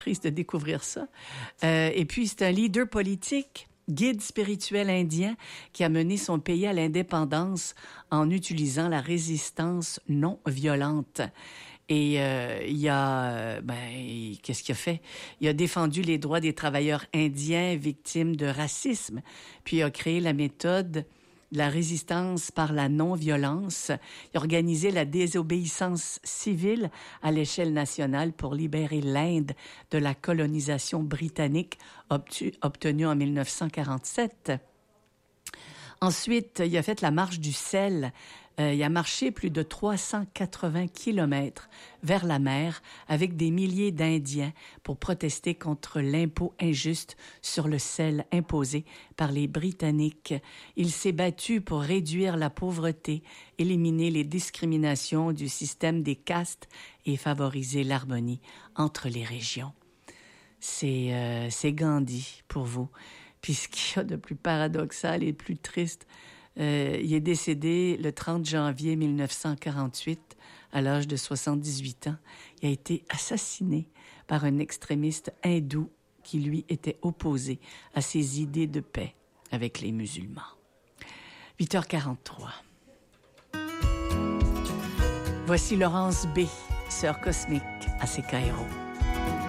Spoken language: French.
de découvrir ça. Et puis, c'est un leader politique, guide spirituel indien qui a mené son pays à l'indépendance en utilisant la résistance non violente. Et qu'est-ce qu'il a fait? Il a défendu les droits des travailleurs indiens victimes de racisme, puis il a créé la méthode de la résistance par la non-violence. Il a organisé la désobéissance civile à l'échelle nationale pour libérer l'Inde de la colonisation britannique obtenue en 1947. Ensuite, il a fait la marche du sel. Il a marché plus de 380 kilomètres vers la mer avec des milliers d'Indiens pour protester contre l'impôt injuste sur le sel imposé par les Britanniques. Il s'est battu pour réduire la pauvreté, éliminer les discriminations du système des castes et favoriser l'harmonie entre les régions. C'est Gandhi pour vous. Puis ce qu'il y a de plus paradoxal et plus triste, il est décédé le 30 janvier 1948 à l'âge de 78 ans. Il a été assassiné par un extrémiste hindou qui lui était opposé à ses idées de paix avec les musulmans. 8h43. Voici Laurence B., sœur cosmique à CKRO.